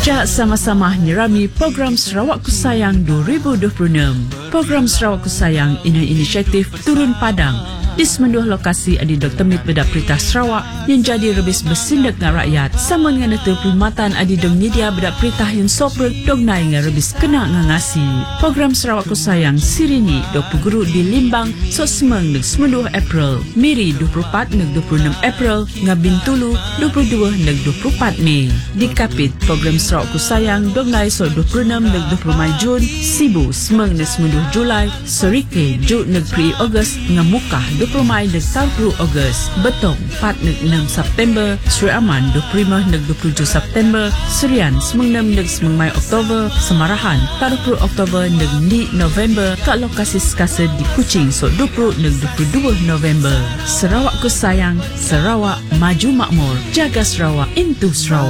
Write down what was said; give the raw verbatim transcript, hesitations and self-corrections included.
Jak sama-sama nyerami program Sarawak Ku Sayang dua ribu dua puluh enam. Program Sarawak Ku Sayang ini inisiatif Turun Padang di semenduh lokasi adi Doktor Mit Bedak Perintah Sarawak yang jadi rebis bersindak dengan rakyat sama dengan itu perkhidmatan adi dong media bedak perintah yang sopre dong naik dengan rebis kena ngangasi. Program Sarawak Ku Sayang sirini dok guru di Limbang so semang nek semenduh April, Miri dua puluh empat nek dua puluh enam April, ngabin tulu dua puluh dua nek dua puluh empat Mei. Di Kapit program Sarawak Ku Sayang dong naik so dua puluh enam nek dua puluh Mei Jun, Sibu semang nek semenduh Julai, Sorike Jun nek pri Ogos ngamukah dua puluh Mei nek sepuluh Ogos, Betong empat nek enam September, Sri Aman dua puluh lima nek dua puluh tujuh September, Serian semang enam nek semang Mei Oktober, Semarahan dua puluh Oktober nek di November, kat lokasi sekasa di Kuching so dua puluh nek dua puluh dua November. Sarawak Ku Sayang, Sarawak maju makmur, jaga Sarawak into Sarawak.